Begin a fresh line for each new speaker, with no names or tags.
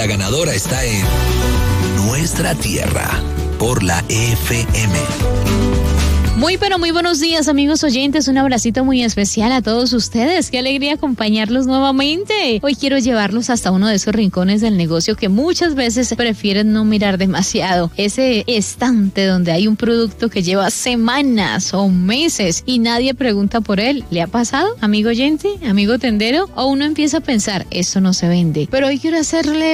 La ganadora está en Nuestra Tierra, por la FM.
Muy pero muy buenos días, amigos oyentes, un abracito muy especial a todos ustedes, qué alegría acompañarlos nuevamente. Hoy quiero llevarlos hasta uno de esos rincones del negocio que muchas veces prefieren no mirar demasiado, ese estante donde hay un producto que lleva semanas o meses y nadie pregunta por él. ¿Le ha pasado, amigo oyente, amigo tendero? O uno empieza a pensar, esto no se vende, pero hoy quiero hacerle